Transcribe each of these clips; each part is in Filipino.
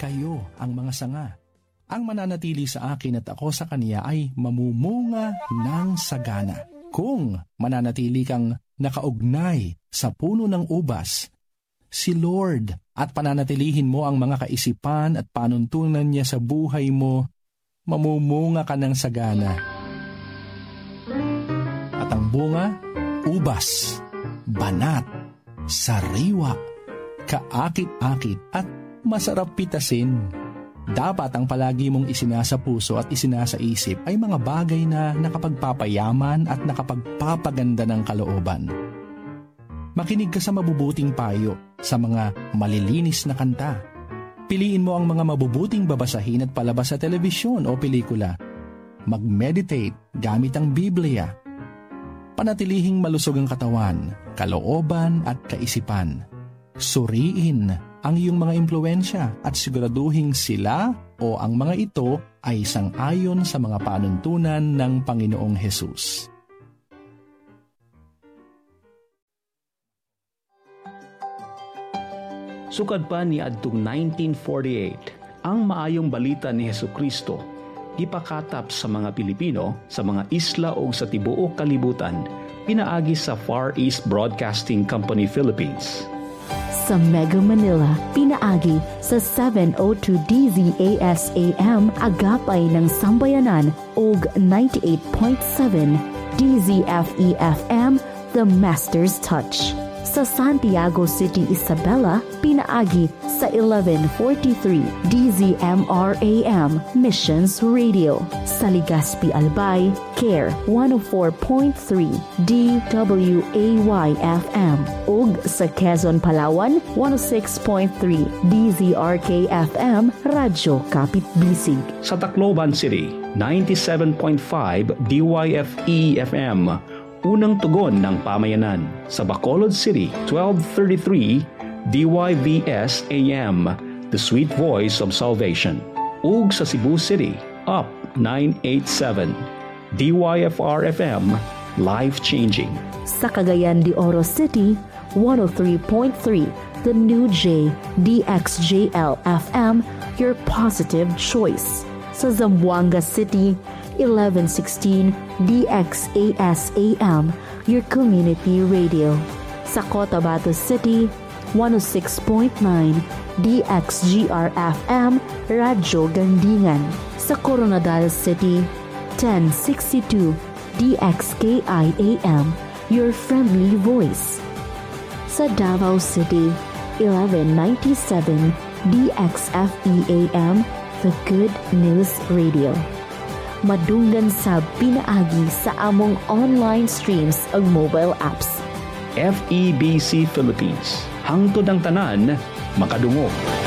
kayo ang mga sanga. Ang mananatili sa akin at ako sa kaniya ay mamumunga ng sagana. Kung mananatili kang nakaugnay sa puno ng ubas, si Lord, at pananatilihin mo ang mga kaisipan at panuntunan niya sa buhay mo, mamumunga ka ng sagana. At ang bunga, ubas, banat, sariwa, kaakit-akit at masarap pitasin. Dapat ang palagi mong isinasa puso at isinasaisip ay mga bagay na nakapagpapayaman at nakapagpapaganda ng kalooban. Makinig ka sa mabubuting payo, sa mga malilinis na kanta. Piliin mo ang mga mabubuting babasahin at palabas sa telebisyon o pelikula. Mag-meditate gamit ang Biblia. Panatilihing malusog ang katawan, kalooban at kaisipan. Suriin ang iyong mga impluwensya at siguraduhing sila o ang mga ito ay sang-ayon sa mga panuntunan ng Panginoong Hesus. Sukad pa ni adtong 1948, ang maayong balita ni Hesukristo gipakatap sa mga Pilipino sa mga isla o sa tibuok kalibutan, pinaagi sa Far East Broadcasting Company Philippines. Sa Mega Manila, pinaagi sa 702 DZAS-AM agapay ng Sambayanan ug 98.7 DZFE-FM The Master's Touch. Sa Santiago City, Isabela, pinaagi sa 1143 DZMR-AM Missions Radio. Sa Legazpi, Albay, CARE 104.3 DWAY-FM. Ug sa Quezon, Palawan, 106.3 DZRK-FM Radyo Kapit Bisig. Sa Tacloban City, 97.5 DYFE-FM Unang Tugon ng Pamayanan. Sa Bacolod City, 1233 DYVS-AM The Sweet Voice of Salvation. Ug sa Cebu City, Up 987 DYFR-FM Life Changing. Sa Cagayan de Oro City, 103.3 The New J DXJL-FM Your Positive Choice. Sa Zamboanga City, 1116 DXAS-AM Your Community Radio. Sa Cotabato City, 106.9 DXGR-FM Radyo Gandingan. Sa Coronadal City, 1062 DXKI-AM Your Friendly Voice. Sa Davao City, 1197 DXFE-AM The Good News Radio. Madunggan sa pinaagi sa among online streams ug mobile apps. FEBC Philippines. Hangtod ang tanan, makadungog.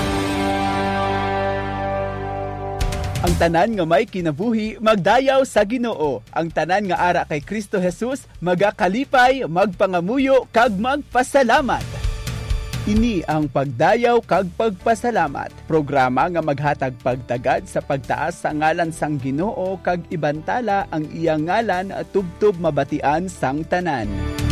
Ang tanan nga may kinabuhi, magdayaw sa Ginoo. Ang tanan nga ara kay Kristo Jesus, magakalipay, magpangamuyo, kag magpasalamat. Ini ang Pagdayaw kag Pagpasalamat, programa nga maghatag pagtagad sa pagtaas sa ngalan sang Ginoo kag ibantala ang iyang ngalan tubtob mabatian sang tanan.